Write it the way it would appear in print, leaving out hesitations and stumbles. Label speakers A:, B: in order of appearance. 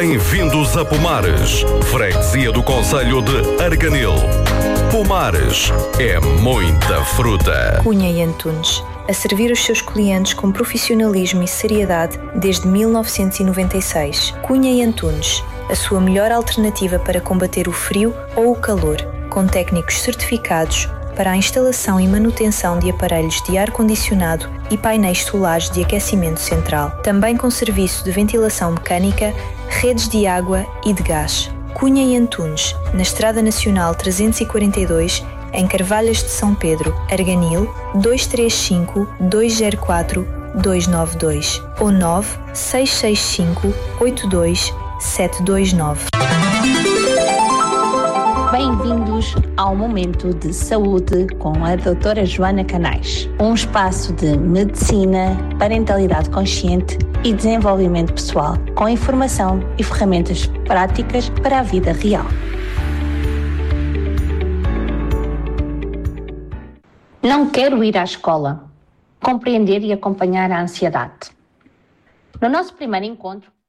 A: Bem-vindos a Pomares, freguesia do concelho de Arganil. Pomares é muita fruta.
B: Cunha e Antunes, a servir os seus clientes com profissionalismo e seriedade desde 1996. Cunha e Antunes, a sua melhor alternativa para combater o frio ou o calor, com técnicos certificados para a instalação e manutenção de aparelhos de ar-condicionado e painéis solares de aquecimento central. Também com serviço de ventilação mecânica, redes de água e de gás. Cunha e Antunes, na Estrada Nacional 342, em Carvalhas de São Pedro, Arganil, 235 204 292 ou 9665 82 729.
C: Bem-vindos ao Momento de Saúde com a doutora Joana Canais. Um espaço de medicina, parentalidade consciente e desenvolvimento pessoal, com informação e ferramentas práticas para a vida real. Não quero ir à escola. Compreender e acompanhar a ansiedade. No nosso primeiro encontro,